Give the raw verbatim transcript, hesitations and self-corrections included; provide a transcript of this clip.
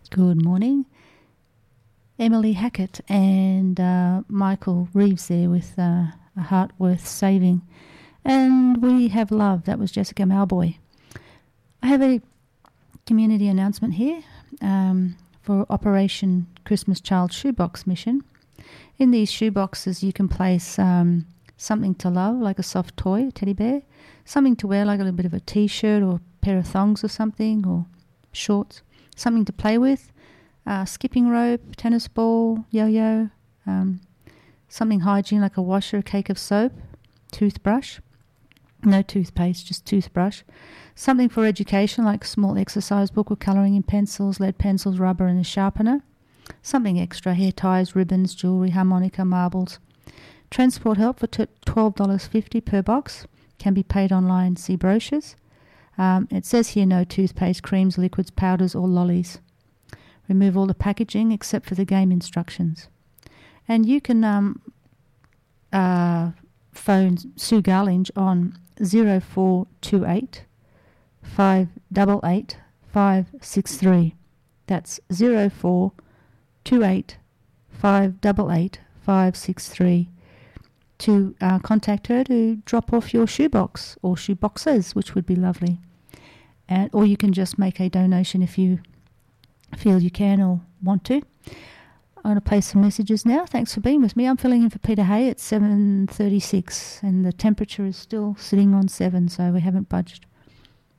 Good morning. Emily Hackett and uh, Michael Reeves there with uh, A Heart Worth Saving. And We Have Love, that was Jessica Malboy. I have a community announcement here um, for Operation Christmas Child Shoebox Mission. In these shoeboxes you can place um, something to love, like a soft toy, a teddy bear, something to wear, like a little bit of a t-shirt or a pair of thongs or something, or shorts, something to play with, uh, skipping rope, tennis ball, yo-yo, um, something hygiene like a washer, a cake of soap, toothbrush, no toothpaste, just toothbrush, something for education like a small exercise book with colouring in pencils, lead pencils, rubber and a sharpener, something extra, hair ties, ribbons, jewellery, harmonica, marbles. Transport help for twelve dollars fifty per box, can be paid online, see brochures. Um, it says here no toothpaste, creams, liquids, powders or lollies. Remove all the packaging except for the game instructions. And you can um, uh, phone Sue Garlinge on zero four two eight, five eight eight, five six three. That's zero four two eight, five eight eight, five six three to uh, contact her to drop off your shoebox or shoe boxes, which would be lovely. And, or you can just make a donation if you feel you can or want to. I'm going to play some messages now. Thanks for being with me. I'm filling in for Peter Hay at seven thirty-six and the temperature is still sitting on seven, so we haven't budged.